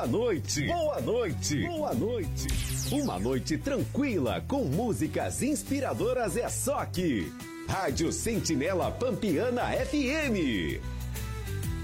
boa noite. Boa noite. Boa noite. Uma noite tranquila com músicas inspiradoras é só aqui. Rádio Sentinela Pampiana FM.